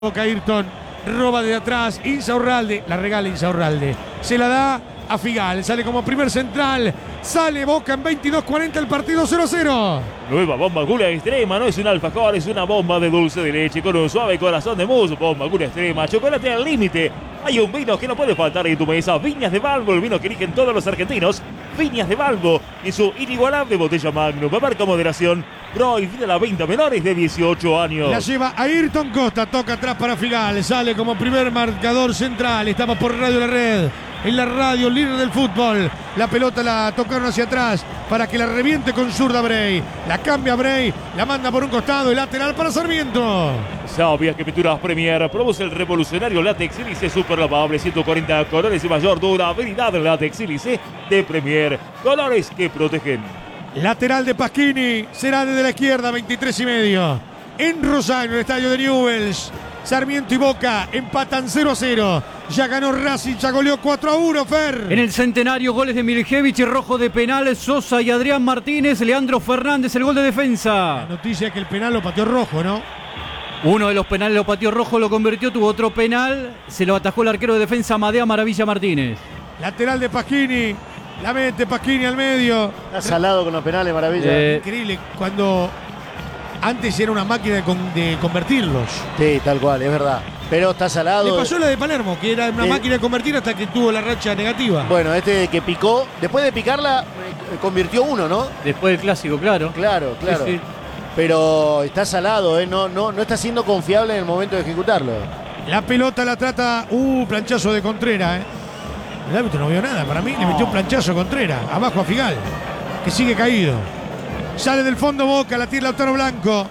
Boca Ayrton, roba de atrás, Insaurralde, la regala Insaurralde, se la da a Figal, sale como primer central, sale Boca en 22:40 el partido 0-0. Nueva bomba Gula Extrema, no es un alfajor, es una bomba de dulce de leche con un suave corazón de mousse. Bomba Gula Extrema, chocolate al límite. Hay un vino que no puede faltar en tu mesa, Viñas de Balbo, el vino que eligen todos los argentinos. Viñas de Balbo y su inigualable botella Magnum, beber con moderación, prohibida la venta a menores de 18 años. La lleva Ayrton Costa, toca atrás para Figal, sale como primer marcador central, estamos por Radio La Red, en la radio líder del fútbol. La pelota la tocaron hacia atrás para que la reviente con zurda Bray. La cambia Bray, la manda por un costado, el lateral para Sarmiento. Sabías que Pinturas Premier produce el revolucionario látex sílice super lavable, 140 colores y mayor durabilidad. Látex sílice de Premier, colores que protegen. Lateral de Pasquini, será desde la izquierda, 23:30. En Rosario, el estadio de Newell's. Sarmiento y Boca empatan 0-0. Ya ganó Racing, ya goleó 4-1, Fer. En el Centenario, goles de Miljevich y Rojo de penal, Sosa y Adrián Martínez, Leandro Fernández, el gol de defensa. La noticia es que el penal lo pateó Rojo, ¿no? Uno de los penales lo pateó Rojo, lo convirtió, tuvo otro penal, se lo atajó el arquero de defensa Amadea Maravilla Martínez. Lateral de Pasquini, la mete Pasquini al medio. Está salado con los penales, Maravilla. Increíble, cuando antes era una máquina de convertirlos. Sí, tal cual, es verdad. Pero está salado. Le pasó la de Palermo, que era una máquina de convertir hasta que tuvo la racha negativa. Bueno, este que picó, después de picarla, convirtió uno, ¿no? Después del clásico, claro. Claro. Sí, sí. Pero está salado, no está siendo confiable en el momento de ejecutarlo. La pelota la trata, planchazo de Contreras, El árbitro no vio nada, para mí le metió un planchazo a Contreras, abajo a Figal, que sigue caído. Sale del fondo Boca, la tira Lautaro Blanco,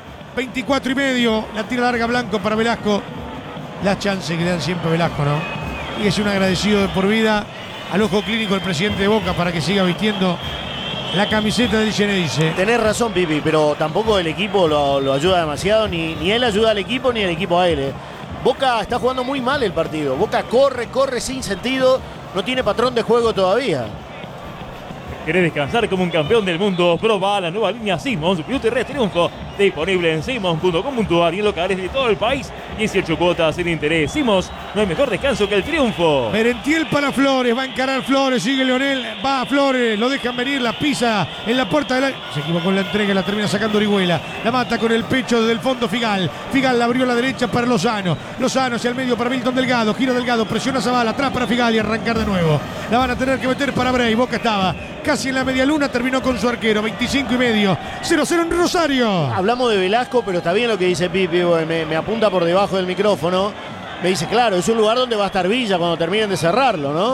24:30, la tira larga Blanco para Velasco. Las chances que le dan siempre a Velasco, ¿no? Y es un agradecido de por vida al ojo clínico del presidente de Boca para que siga vistiendo la camiseta del Genedice. Tenés razón, Pipi, pero tampoco el equipo lo ayuda demasiado, ni él ayuda al equipo, ni el equipo a él. Boca está jugando muy mal el partido. Boca corre sin sentido, no tiene patrón de juego todavía. ¿Querés descansar como un campeón del mundo? Proba la nueva línea Simmons Beauty Red Triunfo. Disponible en simmons.com.ar y en locales de todo el país. 18 cuotas sin interés. Simmons, no hay mejor descanso que el triunfo. Merentiel para Flores, va a encarar Flores, sigue Leonel, va a Flores, lo dejan venir, la pisa en la puerta de la... Se equivocó en la entrega, la termina sacando Orihuela. La mata con el pecho desde el fondo Figal. Figal la abrió a la derecha para Lozano. Lozano hacia el medio para Milton Delgado. Giro Delgado, presiona a Zavala, atrás para Figal y arrancar de nuevo. La van a tener que meter para Bray. Boca estaba casi en la media luna, terminó con su arquero, 25:30. 0-0 en Rosario. Hablamos de Velasco, pero está bien lo que dice Pipi, me apunta por debajo del micrófono. Me dice, claro, es un lugar donde va a estar Villa cuando terminen de cerrarlo, ¿no?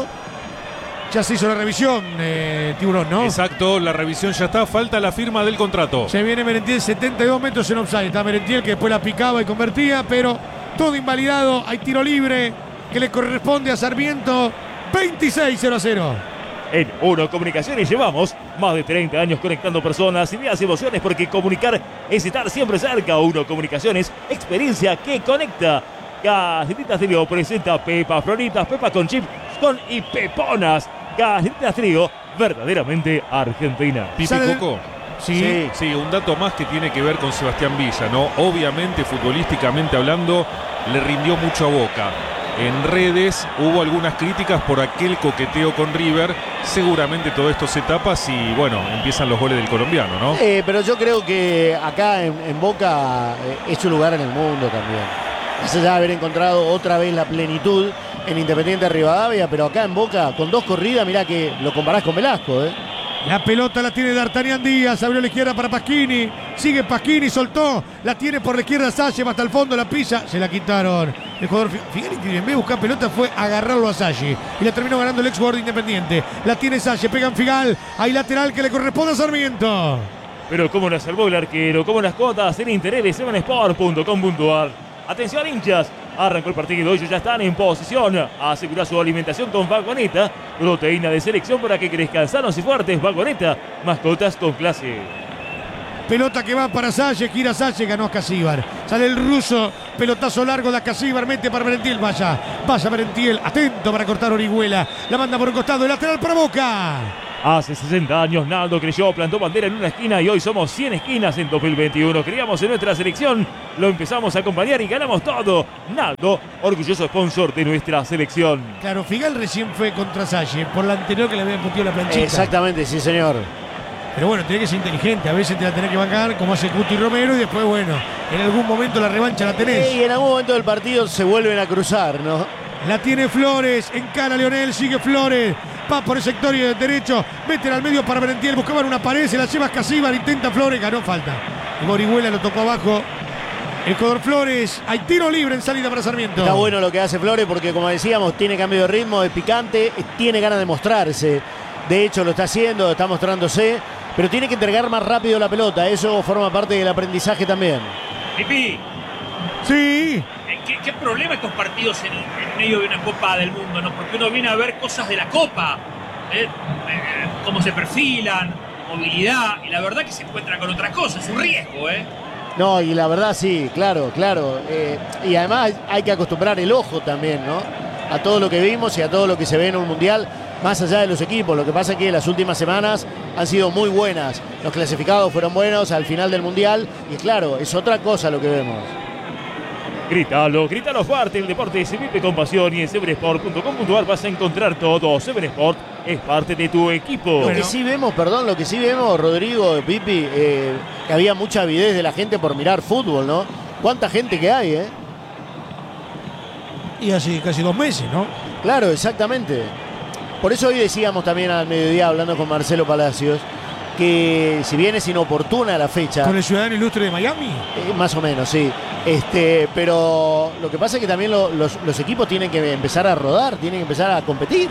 Ya se hizo la revisión, Tiburón, ¿no? Exacto, la revisión ya está, falta la firma del contrato. Se viene Merentiel, 72 metros en offside. Está Merentiel que después la picaba y convertía, pero todo invalidado. Hay tiro libre que le corresponde a Sarmiento. 26-0-0. En Uno Comunicaciones llevamos más de 30 años conectando personas, ideas y emociones, porque comunicar es estar siempre cerca. Uno Comunicaciones, experiencia que conecta. Galletitas Trío presenta Pepa Floritas, Pepa con chip con y peponas. Galletitas Trío, verdaderamente argentina. Pipi Coco. Sí. Sí, un dato más que tiene que ver con Sebastián Villa, ¿no? Obviamente, futbolísticamente hablando, le rindió mucho a Boca. En redes hubo algunas críticas por aquel coqueteo con River. Seguramente todo esto se tapa si, empiezan los goles del colombiano, ¿no? Pero yo creo que acá en Boca es su lugar en el mundo también. Más allá de haber encontrado otra vez la plenitud en Independiente Rivadavia, pero acá en Boca, con 2 corridas, mirá que lo comparás con Velasco, La pelota la tiene D'Artagnan Díaz, abrió a la izquierda para Pasquini, sigue Pasquini, soltó, la tiene por la izquierda Salle, va hasta el fondo, la pisa, se la quitaron. El jugador Figueroa, en vez de buscar pelota, fue agarrarlo a Salle y la terminó ganando el ex jugador de Independiente. La tiene Salle, pega en Figal, hay lateral que le corresponde a Sarmiento. Pero cómo la salvó el arquero, cómo las cuotas en interés de sevensport.com.ar. Atención, hinchas, arrancó el partido, ellos ya están en posición. Asegura su alimentación con Vagoneta, proteína de selección para que crezcan sanos y fuertes. Vagoneta, mascotas con clase. Pelota que va para Salle, gira Salle, ganó a Casíbar. Sale el ruso, pelotazo largo de Casíbar, mete para Merentiel, vaya Merentiel, atento para cortar Orihuela. La manda por un costado, el lateral para Boca. Hace 60 años Naldo creyó, plantó bandera en una esquina y hoy somos 100 esquinas en 2021. Creíamos en nuestra selección, lo empezamos a acompañar y ganamos todo. Naldo, orgulloso sponsor de nuestra selección. Claro, Figal recién fue contra Salle, por la anterior que le había puteado la planchita. Exactamente, sí señor. Pero bueno, tiene que ser inteligente, a veces te la tenés que bancar como hace Cuti Romero y después, bueno, en algún momento la revancha la tenés. Y en algún momento del partido se vuelven a cruzar, ¿no? La tiene Flores, encara Leonel, sigue Flores, va por el sector derecho, meten al medio para Merentiel, buscaban una pared, se la lleva Casíbar, intenta Flores, ganó falta. Y Morihuela lo tocó abajo. El jugador Flores, hay tiro libre en salida para Sarmiento. Está bueno lo que hace Flores porque, como decíamos, tiene cambio de ritmo, es picante, tiene ganas de mostrarse. De hecho, lo está haciendo, está mostrándose, pero tiene que entregar más rápido la pelota. Eso forma parte del aprendizaje también. Pipi, Sí, ¿qué problema estos partidos en medio de una Copa del Mundo, ¿no? Porque uno viene a ver cosas de la Copa, cómo se perfilan, movilidad, y la verdad que se encuentra con otra cosa, es un riesgo, ¿eh? No, y la verdad sí, claro. Y además hay que acostumbrar el ojo también, ¿no? A todo lo que vimos y a todo lo que se ve en un mundial, más allá de los equipos. Lo que pasa es que las últimas semanas han sido muy buenas. Los clasificados fueron buenos al final del mundial y claro, es otra cosa lo que vemos. Grítalo fuerte, el deporte se vive con pasión y en sevensport.com.ar vas a encontrar todo. Seven Sport es parte de tu equipo. Lo que sí vemos, Rodrigo, Pipi, que había mucha avidez de la gente por mirar fútbol, ¿no? ¿Cuánta gente que hay, eh? y hace casi 2 meses, ¿no? Claro, exactamente. Por eso hoy decíamos también al mediodía, hablando con Marcelo Palacios, que si bien es inoportuna la fecha... ¿Con el Ciudadano Ilustre de Miami? Más o menos, sí. Pero lo que pasa es que también los equipos tienen que empezar a rodar, tienen que empezar a competir.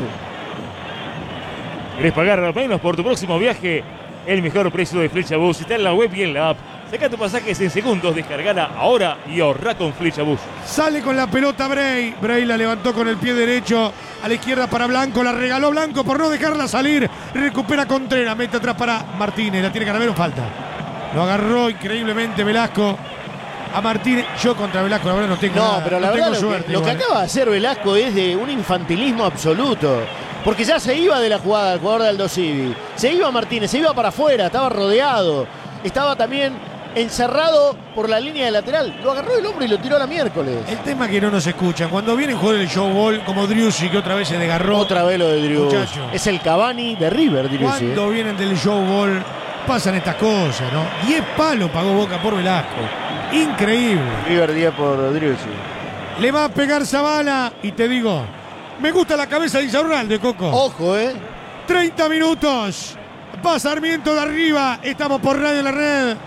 ¿Querés pagar menos por tu próximo viaje? El mejor precio de Flechabús está en la web y en la app. Saca tus pasajes en segundos, descargala ahora y ahorra con Flechabús. Sale con la pelota Bray. Bray la levantó con el pie derecho a la izquierda para Blanco. La regaló Blanco por no dejarla salir. Recupera Contreras. Mete atrás para Martínez. La tiene Canavero. Falta. Lo agarró increíblemente Velasco a Martínez. Yo contra Velasco la verdad no tengo nada. Pero la verdad lo que acaba de hacer Velasco es de un infantilismo absoluto. Porque ya se iba de la jugada el jugador de Aldo Civi. Se iba Martínez, se iba para afuera, estaba rodeado. Estaba también encerrado por la línea de lateral. Lo agarró el hombro y lo tiró a la miércoles. El tema es que no nos escuchan. Cuando vienen jugadores del show ball como Driussi, que otra vez se desgarró. Otra vez lo de Driussi. Muchacho. Es el Cavani de River, Driussi. Cuando vienen del show ball pasan estas cosas, ¿no? 10 palos pagó Boca por Velasco. Increíble. River 10 por Driussi. Le va a pegar Zavala y te digo, me gusta la cabeza de Insaurralde, Coco. Ojo, 30 minutos. Va Sarmiento de arriba. Estamos por Radio La Red.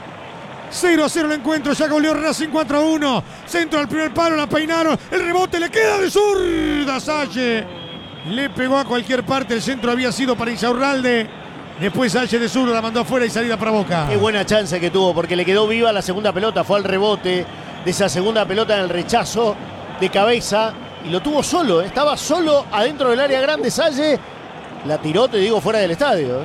0-0 el encuentro. Ya goleó Racing 4-1. Centro al primer palo. La peinaron. El rebote le queda de zurda. Salle le pegó a cualquier parte. El centro había sido para Insaurralde. Después Salle de zurda la mandó afuera y salida para Boca. Qué buena chance que tuvo porque le quedó viva la segunda pelota. Fue al rebote de esa segunda pelota en el rechazo de cabeza. Y lo tuvo solo. Estaba solo adentro del área grande. Salle la tiró, te digo, fuera del estadio.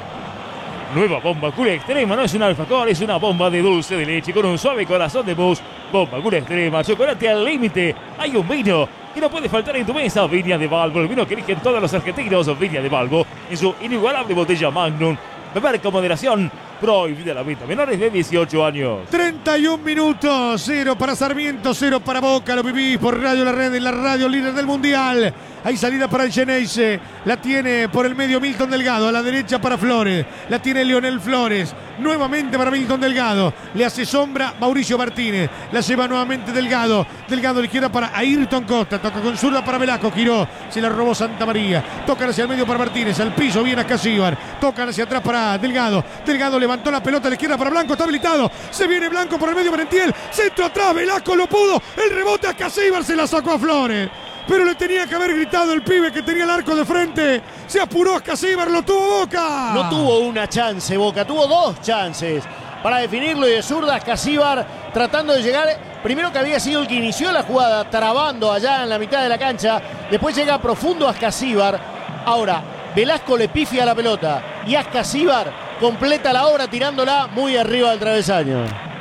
Nueva bomba Cura Extrema, no es un alfajor, es una bomba de dulce de leche con un suave corazón de mousse. Bomba Cura Extrema, chocolate al límite. Hay un vino que no puede faltar en tu mesa. Viña de Valvo, el vino que eligen todos los argentinos. Viña de Valvo, en su inigualable botella Magnum. Beber con moderación. Prohibida la venta. Menores de 18 años. 31 minutos. 0 para Sarmiento, 0 para Boca. Lo vivís por Radio La Red, en la radio líder del Mundial. Hay salida para el Geneise. La tiene por el medio Milton Delgado. A la derecha para Flores. La tiene Leonel Flores. Nuevamente para Milton Delgado. Le hace sombra Mauricio Martínez. La lleva nuevamente Delgado. Delgado a la izquierda para Ayrton Costa. Toca con zurda para Velasco. Giró. Se la robó Santa María. Tocan hacia el medio para Martínez. Al piso viene a Casíbar. Tocan hacia atrás para Delgado. Delgado levantó la pelota a la izquierda para Blanco. Está habilitado. Se viene Blanco por el medio Merentiel. Centro atrás. Velasco lo pudo. El rebote a Casíbar. Se la sacó a Flores. Pero le tenía que haber gritado el pibe que tenía el arco de frente. Se apuró a Casíbar, lo tuvo Boca. No tuvo una chance Boca, tuvo 2 chances para definirlo y de zurda Casíbar tratando de llegar. Primero que había sido el que inició la jugada, trabando allá en la mitad de la cancha. Después llega profundo a Casíbar. Ahora, Velasco le pifia la pelota y Casíbar completa la obra tirándola muy arriba del travesaño.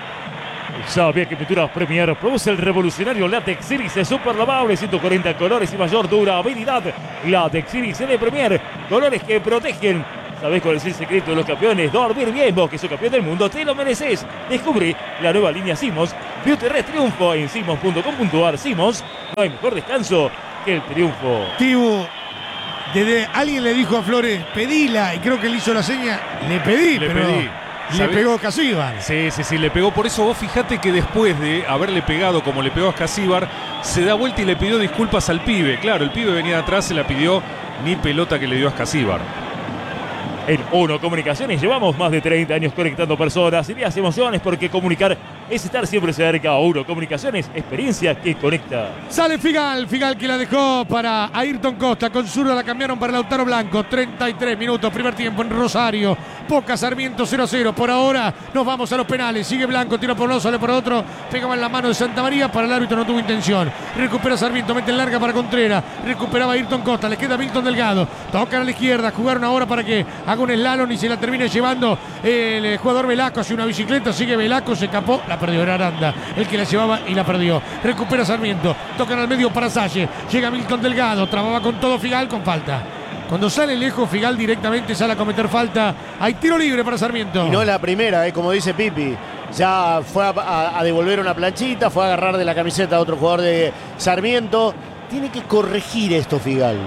Sabía que Pinturas Premier produce el revolucionario Latex Iris super lavable, 140 colores y mayor durabilidad. Latex Iris de Premier, colores que protegen ¿Sabés cuál es el secreto de los campeones? Dormir bien. Vos que sos campeón del mundo, te lo mereces. Descubrí la nueva línea Simmons. Beauty Red triunfo en simmons.com.ar. Simmons, no hay mejor descanso que el triunfo. Tibu, desde alguien le dijo a Flores, pedila, y creo que le hizo la seña, le pedí. Le pegó Casíbar. Sí, le pegó. Por eso vos fijate que después de haberle pegado como le pegó a Casíbar, se da vuelta y le pidió disculpas al pibe. Claro, el pibe venía de atrás, se la pidió, ni pelota que le dio a Casíbar. En Uno Comunicaciones llevamos más de 30 años conectando personas, ideas y emociones, porque comunicar es estar siempre cerca. Uno Comunicaciones, experiencia que conecta. Sale Figal que la dejó para Ayrton Costa, con zurda la cambiaron para Lautaro Blanco. 33 minutos, primer tiempo en Rosario. Boca Sarmiento 0-0. Por ahora nos vamos a los penales. Sigue Blanco, tira por uno, sale por otro. Pegaba en la mano de Santa María, para el árbitro no tuvo intención. Recupera Sarmiento, mete en larga para Contreras. Recuperaba Ayrton Costa, le queda Milton Delgado. Tocan a la izquierda, jugaron ahora para que haga un slalom y se la termina llevando el jugador Velasco hacia una bicicleta. Sigue Velasco, se escapó, la perdió. Era Aranda el que la llevaba y la perdió. Recupera Sarmiento, tocan al medio para Salle. Llega Milton Delgado, trababa con todo Figal con falta. Cuando sale lejos, Figal directamente sale a cometer falta. Hay tiro libre para Sarmiento. Y no la primera, como dice Pipi. Ya fue a devolver una planchita, fue a agarrar de la camiseta a otro jugador de Sarmiento. Tiene que corregir esto Figal.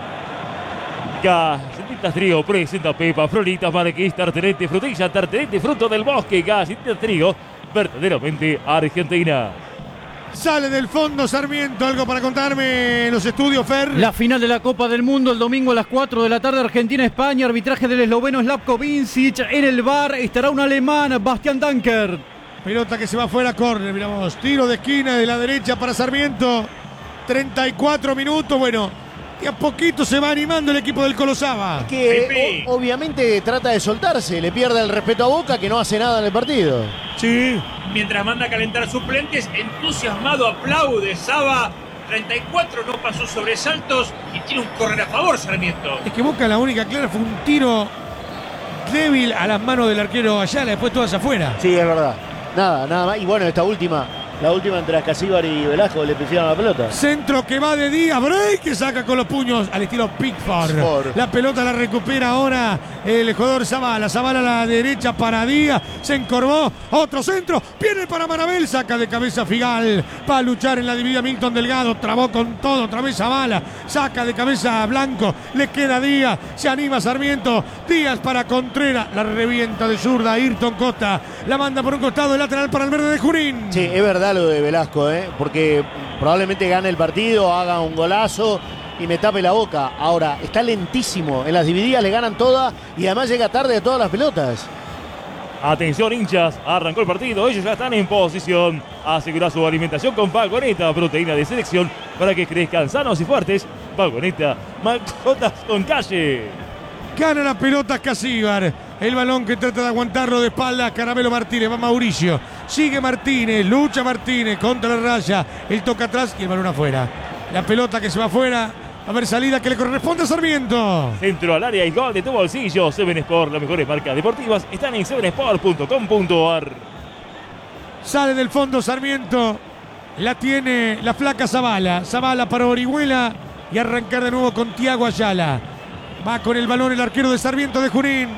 Galletitas Trigo presenta Pepa, Floritas, Marqués, Tarterete, Frutilla, Tarterete, Fruto del Bosque. Galletitas Trigo, verdaderamente argentina. Sale del fondo Sarmiento, algo para contarme en los estudios, Fer. La final de la Copa del Mundo el domingo a las 4 de la tarde, Argentina-España, arbitraje del esloveno Slavko Vincic. En el VAR estará un alemán, Bastian Dankert. Pelota que se va afuera, córner, miramos. Tiro de esquina de la derecha para Sarmiento. 34 minutos, bueno, y a poquito se va animando el equipo del Colosaba. Que obviamente trata de soltarse, le pierde el respeto a Boca, que no hace nada en el partido. Sí. Mientras manda a calentar suplentes, entusiasmado aplaude Saba. 34, no pasó sobresaltos y tiene un córner a favor Sarmiento. Es que Boca la única clara fue un tiro débil a las manos del arquero Ayala, después todas afuera. Sí, es verdad. Nada más. Y bueno, la última entre Casíbar y Velasco le pifiaron la pelota. Centro que va de Díaz, break que saca con los puños al estilo Pickford. La pelota la recupera ahora el jugador Zavala. Zavala a la derecha para Díaz, se encorvó, otro centro, viene para Marabel, saca de cabeza Figal, va a luchar en la dividida Milton Delgado, trabó con todo, otra vez Zavala, saca de cabeza a Blanco, le queda Díaz, se anima Sarmiento, Díaz para Contreras, la revienta de zurda Ayrton Costa, la manda por un costado, el lateral para el verde de Junín. Sí, es verdad lo de Velasco, porque probablemente gane el partido, haga un golazo y me tape la boca. Ahora, está lentísimo, en las divididas le ganan todas y además llega tarde a todas las pelotas. Atención hinchas, arrancó el partido, ellos ya están en posición. Asegura su alimentación con Valgoneta, proteína de selección para que crezcan sanos y fuertes. Valgoneta, mascotas con calle. Gana la pelota Casíbar. El balón que trata de aguantarlo de espalda. Caramelo Martínez, va Mauricio. Sigue Martínez, lucha Martínez contra la raya. Él toca atrás y el balón afuera. La pelota que se va afuera. A ver, salida que le corresponde a Sarmiento. Centro al área y gol de tu bolsillo. 7 Sport, las mejores marcas deportivas están en 7sport.com.ar. Sale del fondo Sarmiento. La tiene la flaca Zavala. Zavala para Orihuela y arrancar de nuevo con Tiago Ayala. Va con el balón el arquero de Sarmiento de Junín.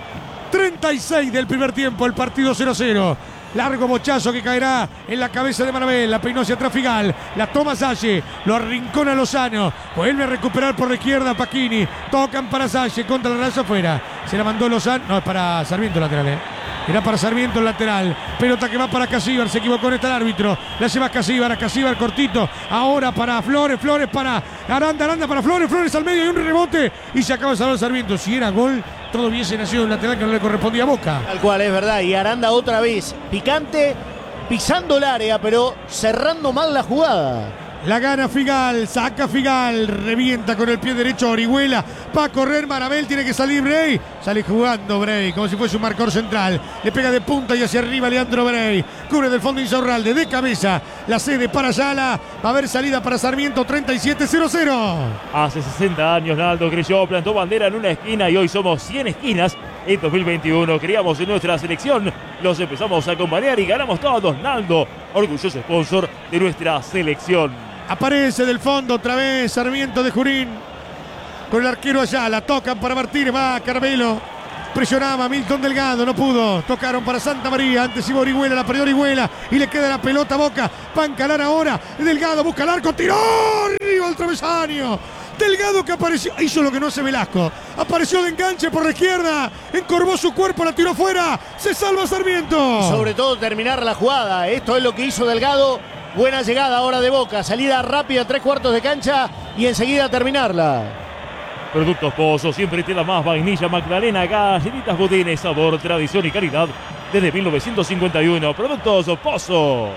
36 del primer tiempo, el partido 0-0. Largo bochazo que caerá en la cabeza de Marabel. La peinó hacia atrás Figal. La toma Salle. Lo arrincona Lozano. Vuelve a recuperar por la izquierda Pacchini. Tocan para Salle. Contra la raza afuera. Se la mandó Lozano. No, es para Sarmiento lateral, Era para Sarmiento el lateral. Pelota que va para Casíbar. Se equivocó en esta el árbitro. La lleva Casíbar. A Casíbar cortito. Ahora para Flores. Flores para Aranda. Aranda para Flores. Flores al medio. Y un rebote. Y se acaba de salvar Sarmiento. Si era gol, todo hubiese nacido un lateral que no le correspondía a Boca. Tal cual, es verdad. Y Aranda otra vez. Picante. Pisando el área, pero cerrando mal la jugada. La gana Figal, saca Figal, revienta con el pie derecho a Orihuela, va a correr Marabel, tiene que salir Bray, sale jugando Bray, como si fuese un marcador central, le pega de punta y hacia arriba Leandro Bray, cubre del fondo Insaurralde, de cabeza, la cede para Ayala, va a haber salida para Sarmiento, 37-0-0. Hace 60 años Naldo creyó, plantó bandera en una esquina y hoy somos 100 esquinas. En 2021 criamos en nuestra selección, los empezamos a acompañar y ganamos todos. Naldo, orgulloso sponsor de nuestra selección. Aparece del fondo otra vez Sarmiento de Junín con el arquero Ayala, tocan para Martínez, va Caramelo, Presionaba Milton Delgado, no pudo. Tocaron para Santa María. Antes iba Orihuela, la perdió Orihuela. Y le queda la pelota a Boca. Va a encarar ahora. Delgado busca el arco. Tiró arriba al travesaño. Delgado que apareció. Hizo lo que no hace Velasco. Apareció de enganche por la izquierda. Encorvó su cuerpo, la tiró fuera. Se salva Sarmiento. Y sobre todo terminar la jugada. Esto es lo que hizo Delgado. Buena llegada ahora de Boca. Salida rápida, 3/4 de cancha. Y enseguida terminarla. Productos Pozo, siempre te da más vainilla, Magdalena, galletitas Budines, sabor, tradición y calidad desde 1951. Productos Pozo.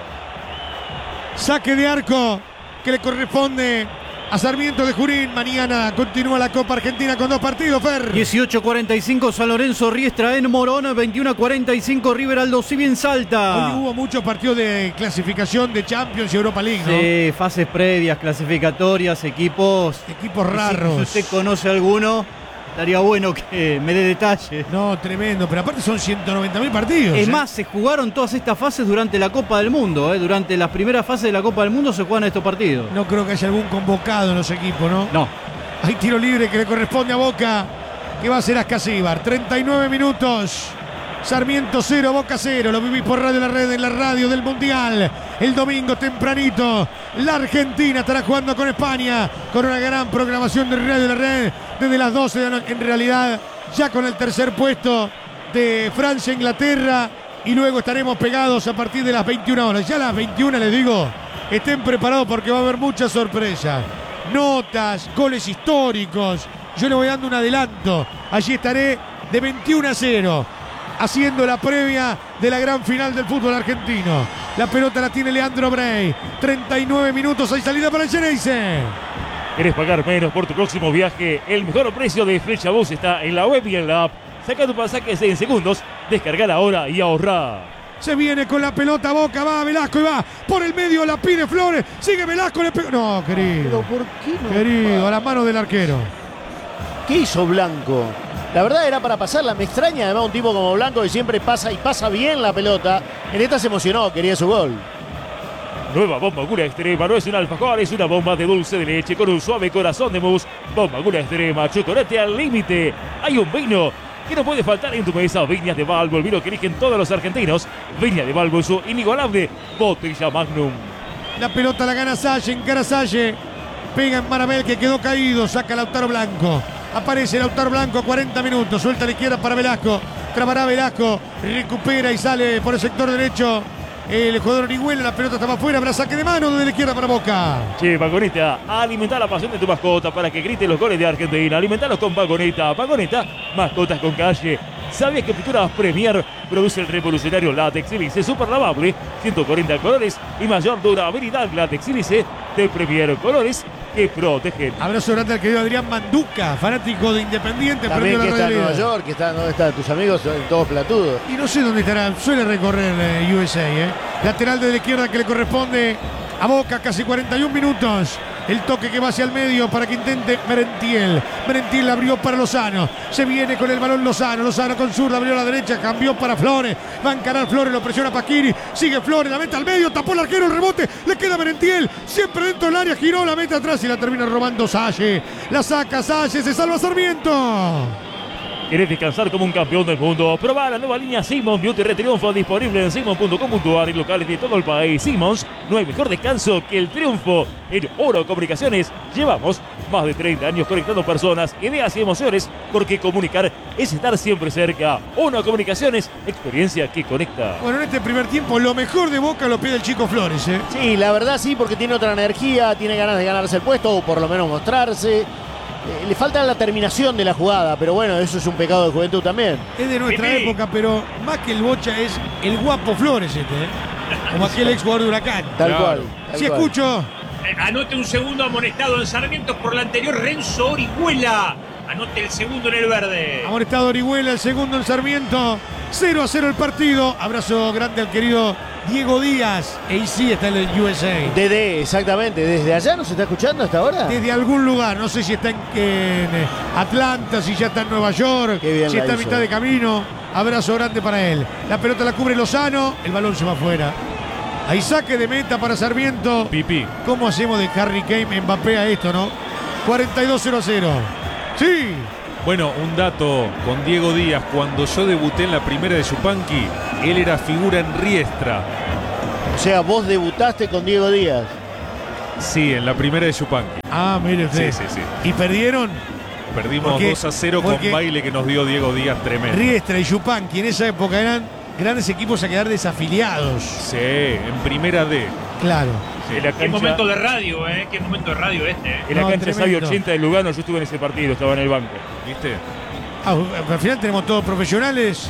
Saque de arco que le corresponde a Sarmiento de Junín. Mañana continúa la Copa Argentina con 2 partidos, Fer. 18:45 San Lorenzo Riestra en Morón, 21:45 River Aldo Civi en Salta. Hoy hubo muchos partidos de clasificación de Champions y Europa League, ¿no? Sí, fases previas, clasificatorias, equipos raros. Si usted conoce alguno, estaría bueno que me dé detalle. No, tremendo, pero aparte son 190.000 partidos. Es más, se jugaron todas estas fases durante la Copa del Mundo. Durante las primeras fases de la Copa del Mundo se juegan estos partidos. No creo que haya algún convocado en los equipos, ¿no? No. Hay tiro libre que le corresponde a Boca, que va a ser Ascasíbar. 39 minutos. Sarmiento 0, Boca 0. Lo vivís por Radio La Red, en la radio del Mundial. El domingo tempranito, la Argentina estará jugando con España, con una gran programación de Radio La Red desde las 12 de la noche. En realidad, ya con el tercer puesto de Francia, Inglaterra. Y luego estaremos pegados a partir de las 21 horas. Ya a las 21 les digo, estén preparados porque va a haber muchas sorpresas. Notas, goles históricos. Yo le voy dando un adelanto. Allí estaré de 21-0. Haciendo la previa de la gran final del fútbol argentino. La pelota la tiene Leandro Brey. 39 minutos, hay salida para el Geneise. ¿Querés pagar menos por tu próximo viaje? El mejor precio de Flecha Bus está en la web y en la app. Saca tu pasaje en segundos, descargar ahora y ahorrar. Se viene con la pelota Boca, va Velasco y va por el medio, la pide Flores. Sigue Velasco, le pega. No, querido. Pero ¿por qué no? Querido, a las manos del arquero. ¿Qué hizo Blanco? La verdad era para pasarla. Me extraña además un tipo como Blanco que siempre pasa y pasa bien la pelota. En esta se emocionó, quería su gol. Nueva bomba Gula Extrema, no es un alfajor, es una bomba de dulce de leche con un suave corazón de mousse. Bomba Gula Extrema, chocolate al límite. Hay un vino que no puede faltar en tu mesa. Viñas de Balbo, el vino que eligen todos los argentinos. Viñas de Balbo, su inigualable botella Magnum. La pelota la gana Salle, encara Salle. Pega en Marabel que quedó caído, saca Lautaro Blanco. Aparece Lautaro Blanco, 40 minutos, suelta a la izquierda para Velasco. Trabará Velasco, recupera y sale por el sector derecho. El jugador Orihuela, la pelota estaba afuera, habrá saque de mano desde la izquierda para Boca. Che, Vagoneta, alimenta la pasión de tu mascota para que grite los goles de Argentina. Alimentalos con Vagoneta. Vagoneta, mascotas con calle. ¿Sabías que Pinturas Premier produce el revolucionario látex sílice super lavable? 140 colores y mayor durabilidad. Látex sílice de Premier, colores que protegen. Abrazo grande al querido Adrián Manduca, fanático de Independiente. También que la está en realidad. Nueva York, que está, ¿dónde están tus amigos? Son todos platudos. Y no sé dónde estará, suele recorrer USA. Lateral de la izquierda que le corresponde a Boca, casi 41 minutos. El toque que va hacia el medio para que intente Merentiel. Merentiel abrió para Lozano. Se viene con el balón Lozano. Lozano con zurda, abrió a la derecha, cambió para Flores. Va a encarar Flores, lo presiona Pasquini. Sigue Flores, la mete al medio, tapó el arquero, el rebote. Le queda Merentiel. Siempre dentro del área, giró, la mete atrás y la termina robando Salle. La saca Salle, se salva Sarmiento. ¿Querés descansar como un campeón del mundo? Probá la nueva línea Simmons Beauty Triunfo, disponible en simmons.com.ar y locales de todo el país. Simmons, no hay mejor descanso que el triunfo. En Oro Comunicaciones llevamos más de 30 años conectando personas, ideas y emociones, porque comunicar es estar siempre cerca. Oro Comunicaciones, experiencia que conecta. Bueno, en este primer tiempo lo mejor de Boca lo pide el chico Flores. Sí, la verdad sí, porque tiene otra energía, tiene ganas de ganarse el puesto o por lo menos mostrarse. Le falta la terminación de la jugada, pero bueno, eso es un pecado de juventud también. Es de nuestra época, pero más que el Bocha es el guapo Flores como aquel ex jugador de Huracán. Tal cual. Si escucho. Anote un segundo amonestado en Sarmiento por la anterior Renzo Orihuela. Anote el segundo en el verde. Amonestado Orihuela, el segundo en Sarmiento. 0-0 el partido. Abrazo grande al querido Diego Díaz. Y sí, está en el USA. DD, exactamente. ¿Desde allá nos está escuchando hasta ahora? Desde algún lugar. No sé si está en Atlanta, si ya está en Nueva York, Qué bien si la está a hizo. mitad de camino. Abrazo grande para él. La pelota la cubre Lozano. El balón se va afuera. Ahí saque de meta para Sarmiento. Pipí. ¿Cómo hacemos de Harry Kane Mbappé a esto, no? 42-0-0. Sí, Bueno, un dato con Diego Díaz. Cuando yo debuté en la primera de Yupanqui, él era figura en Riestra. O sea, vos debutaste con Diego Díaz. Sí, en la primera de Yupanqui. Ah, mire usted. Sí. ¿Y perdieron? Perdimos Porque- 2-0 con porque baile que nos dio Diego Díaz tremendo. Riestra y Yupanqui en esa época eran grandes equipos a quedar desafiliados. Sí, en primera D. Claro. En la Qué momento cancha, de radio, qué momento de radio este. en la No, cancha tremendo. Sabio 80 de Lugano, yo estuve en ese partido, estaba en el banco. ¿Viste? Ah, al final tenemos todos profesionales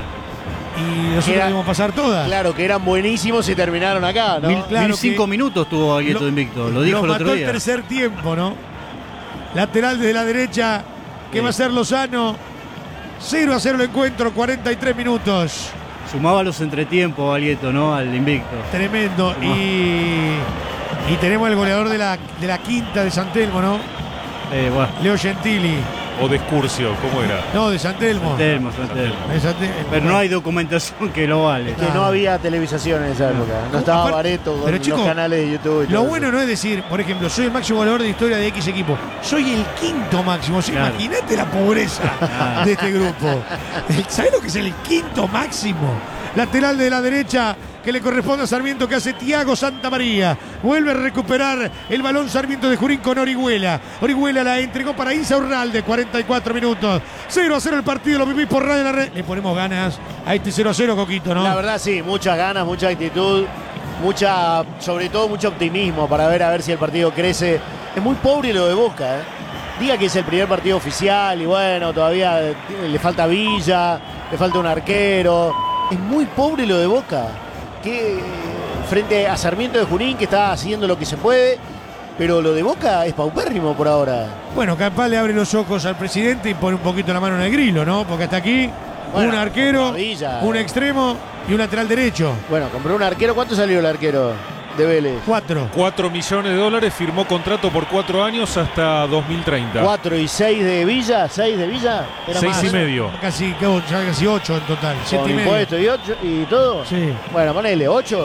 y nosotros Era- debemos pasar todas. Claro, que eran buenísimos y terminaron acá, ¿no? Claro 1005 que minutos tuvo Baglietto lo- invicto, lo dijo el mató otro el día. tercer tiempo, ¿no? Lateral desde la derecha, que va a ser Lozano. 0-0 el encuentro, 43 minutos. Sumaba los entretiempos Baglietto, ¿no? Al invicto. Tremendo. Y tenemos el goleador de la quinta de San Telmo, ¿no? Bueno, Leo Gentili. O de Excursio, ¿cómo era? No, de San Telmo. Telmo. De San Telmo. Pero no hay documentación que lo vale. Que no había televisación en esa época. No estaba Aparte- Bareto con pero, los chicos, canales de YouTube. y Lo todo bueno eso. no es decir, por ejemplo, soy el máximo goleador de historia de X equipo. Soy el quinto máximo. O sea, Claro. imagínate la pobreza de este grupo. ¿Sabes lo que es el quinto máximo? Lateral de la derecha que le corresponde a Sarmiento, que hace Thiago Santamaría. Vuelve a recuperar el balón Sarmiento de Junín con Orihuela. Orihuela la entregó para Insa Urralde, 44 minutos. 0-0 el partido, lo vivís por Radio La Red. Le ponemos ganas a este 0-0, Coquito, ¿no? La verdad sí, muchas ganas, mucha actitud, sobre todo mucho optimismo para ver a ver si el partido crece. Es muy pobre lo de Boca, ¿eh? Diga que es el primer partido oficial y bueno, todavía le falta Villa, le falta un arquero. Es muy pobre lo de Boca. Que frente a Sarmiento de Junín, que está haciendo lo que se puede, pero lo de Boca es paupérrimo por ahora. Bueno, capaz le abre los ojos al presidente y pone un poquito la mano en el grilo, ¿no? Porque hasta aquí Bueno, un arquero, con Villa. un extremo y un lateral derecho. Bueno, compró un arquero. ¿Cuánto salió el arquero de Vélez? 4. 4 millones de dólares, firmó contrato por 4 años hasta 2030. 4 y 6 de Villa, 6 de Villa. Era 6 más. y medio. Casi 8 en total. 7 Con y medio. impuestos y 8 y todo. Sí. Bueno, ponele 8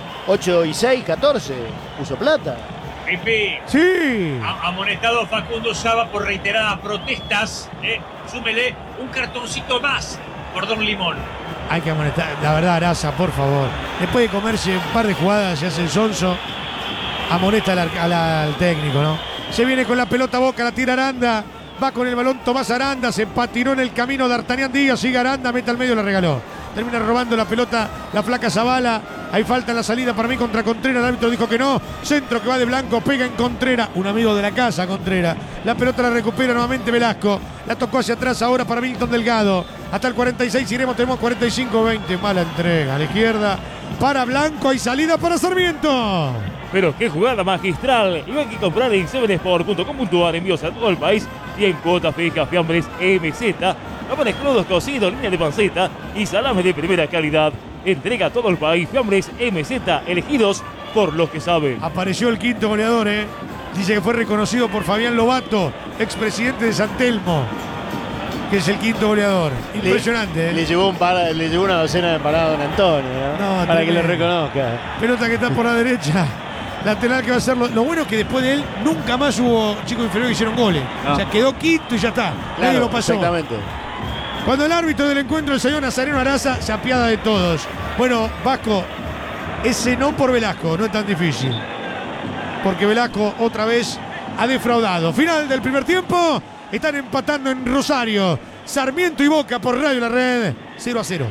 y 6, 14. Puso plata. Pepe, Sí. amonestado Facundo Saba por reiteradas protestas. Súmele un cartoncito más por Don Limón. Hay que amonestar. La verdad, Araza, por favor. Después de comerse un par de jugadas, se hace el sonso. Amonesta al técnico, ¿no? Se viene con la pelota Boca, la tira Aranda. Va con el balón Tomás Aranda. Se patinó en el camino de D'Artagnan Díaz. Sigue Aranda, mete al medio, la regaló. Termina robando la pelota la flaca Zavala. Hay falta en la salida para mí contra Contreras. El árbitro dijo que no. Centro que va de Blanco, pega en Contreras. Un amigo de la casa, Contreras. La pelota la recupera nuevamente Velasco. La tocó hacia atrás ahora para Milton Delgado. Hasta el 46 iremos, tenemos 45-20. Mala entrega a la izquierda. Para Blanco, hay salida para Sarmiento. Pero qué jugada magistral. Y hay que comprar en 7sport.com.ar, envíos a todo el país y en cuotas fijas, fiambres MZ, jamones crudos cocidos, línea de panceta y salames de primera calidad. Entrega a todo el país, fiambres MZ, elegidos por los que saben. Apareció el quinto goleador, ¿eh? Dice que fue reconocido por Fabián Lobato, expresidente de San Telmo, que es el quinto goleador. Impresionante, ¿eh? Le llevó una docena de empanadas a Don Antonio, ¿no? No, Para que lo tremendo. reconozca. Pelota que está por la derecha. Lateral que va a ser lo bueno es que después de él nunca más hubo chicos inferiores que hicieron goles. No. O sea, quedó quinto y ya está. Nadie lo pasó. Exactamente. Cuando el árbitro del encuentro, el señor Nazareno Araza, se apiada de todos. Bueno, Vasco, ese no por Velasco, no es tan difícil. Porque Velasco otra vez ha defraudado. Final del primer tiempo. Están empatando en Rosario. Sarmiento y Boca por Radio La Red. 0-0.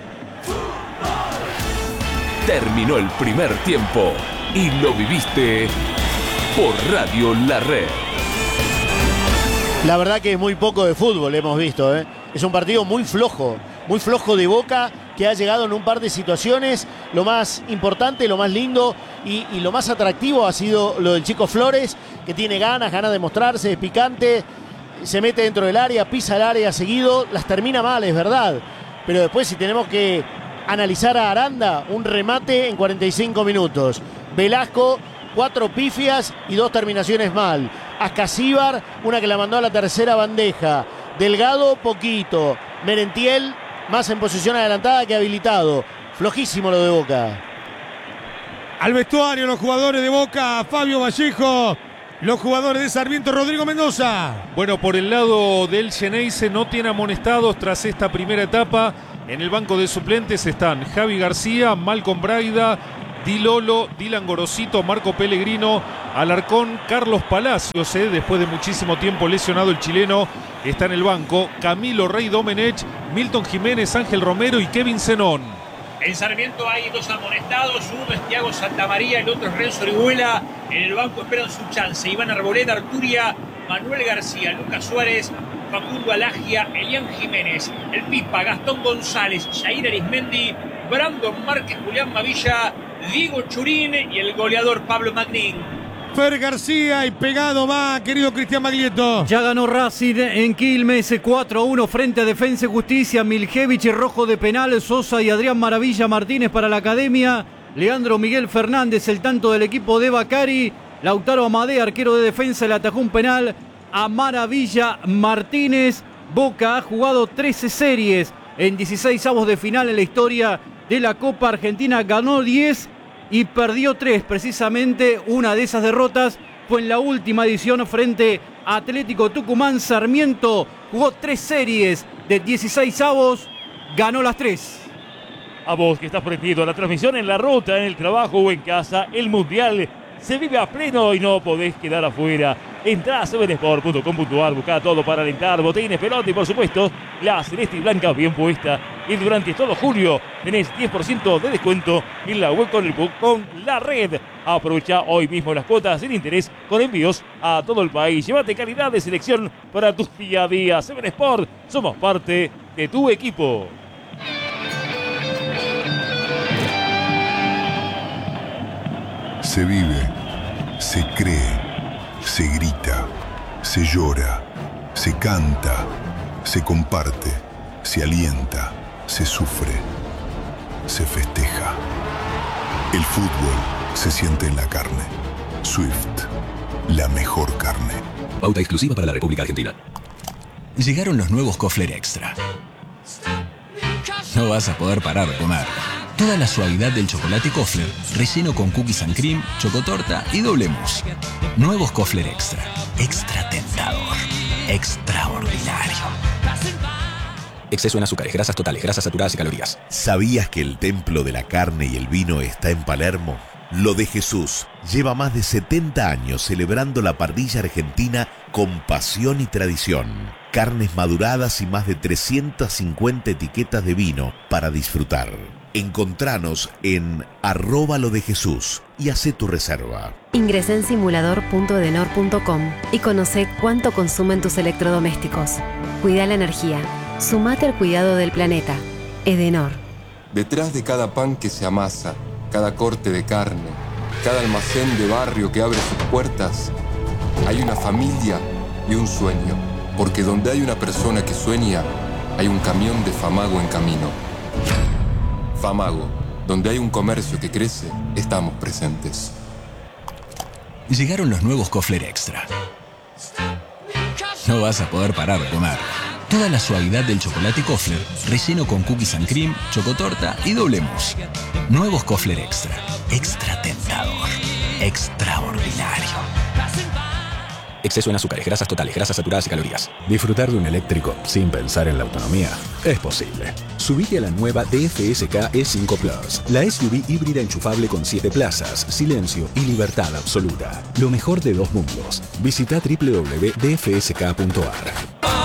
Terminó el primer tiempo y lo viviste por Radio La Red. La verdad que es muy poco de fútbol hemos visto, ¿eh? Es un partido muy flojo de Boca, que ha llegado en un par de situaciones. Lo más importante, lo más lindo y lo más atractivo ha sido lo del chico Flores, que tiene ganas de mostrarse, es picante, se mete dentro del área, pisa el área seguido, las termina mal, es verdad. Pero después, si tenemos que analizar a Aranda, un remate en 45 minutos. Velasco, 4 pifias y 2 terminaciones mal. Ascasíbar, una que la mandó a la tercera bandeja. Delgado, poquito. Merentiel, más en posición adelantada que habilitado. Flojísimo lo de Boca. Al vestuario los jugadores de Boca, Fabio Vallejo los jugadores de Sarmiento. Rodrigo Mendoza. Bueno, por el lado del Xeneize no tiene amonestados tras esta primera etapa. En el banco de suplentes están Javi García, Malcolm Braida, Di Lolo, Dylan Gorosito, Marco Pellegrino, Alarcón, Carlos Palacios, después de muchísimo tiempo lesionado el chileno, está en el banco, Camilo Rey Domenech, Milton Jiménez, Ángel Romero y Kevin Zenón. En Sarmiento hay 2 amonestados, uno es Thiago Santamaría, el otro es Renzo Orihuela. En el banco esperan su chance Iván Arboleda, Arturia, Manuel García, Lucas Suárez, Facundo Alagia, Elian Jiménez, el Pipa, Gastón González, Jair Arismendi, Brandon Márquez, Julián Mavilla, Diego Churín y el goleador Pablo Magnín. Fer García y pegado va, querido Cristian Maglieto. Ya ganó Racing en Quilmes 4-1 frente a Defensa y Justicia. Miljevich y rojo de penal. Sosa y Adrián Maravilla Martínez para la Academia. Leandro Miguel Fernández, el tanto del equipo de Bacari. Lautaro Amadé, arquero de Defensa, le atajó un penal a Maravilla Martínez. Boca ha jugado 13 series en 16avos de final en la historia de la Copa Argentina. Ganó 10 y perdió 3. Precisamente una de esas derrotas fue en la última edición frente a Atlético Tucumán. Sarmiento jugó 3 series de 16avos, ganó las 3. A vos que estás prendido a la transmisión en la ruta, en el trabajo o en casa, el Mundial se vive a pleno y no podés quedar afuera. Entrá a 7sport.com.ar, buscá todo para alentar, botines, pelota y por supuesto la celeste y blanca bien puesta. Y durante todo julio tenés 10% de descuento en la web con la red. Aprovecha hoy mismo las cuotas sin interés con envíos a todo el país. Llévate calidad de selección para tu día a día. 7 Sport, somos parte de tu equipo. Se vive, se cree, se grita, se llora, se canta, se comparte, se alienta, se sufre, se festeja. El fútbol se siente en la carne. Swift, la mejor carne. Pauta exclusiva para la República Argentina. Llegaron los nuevos Kofler Extra. No vas a poder parar de comer. Toda la suavidad del chocolate Kofler, relleno con cookies and cream, chocotorta y doble mousse. Nuevos Kofler Extra. Extra tentador. Extraordinario. Exceso en azúcares, grasas totales, grasas saturadas y calorías. ¿Sabías que el templo de la carne y el vino está en Palermo? Lo de Jesús lleva más de 70 años celebrando la parrilla argentina con pasión y tradición. Carnes maduradas y más de 350 etiquetas de vino para disfrutar. Encontranos en @lodejesús y hacé tu reserva. Ingresa en simulador.edenor.com y conoce cuánto consumen tus electrodomésticos. Cuida la energía. Sumate al cuidado del planeta. Edenor. Detrás de cada pan que se amasa, cada corte de carne, cada almacén de barrio que abre sus puertas, hay una familia y un sueño. Porque donde hay una persona que sueña, hay un camión de Famago en camino. Famago, donde hay un comercio que crece, estamos presentes. Llegaron los nuevos Kofler Extra. No vas a poder parar de comer. Toda la suavidad del chocolate Kofler, relleno con cookies and cream, chocotorta y doble mousse. Nuevos Kofler Extra. Extra tentador. Extraordinario. Exceso en azúcares, grasas totales, grasas saturadas y calorías. Disfrutar de un eléctrico sin pensar en la autonomía es posible. Subite a la nueva DFSK E5 Plus, la SUV híbrida enchufable con 7 plazas, silencio y libertad absoluta. Lo mejor de dos mundos. Visita www.dfsk.ar.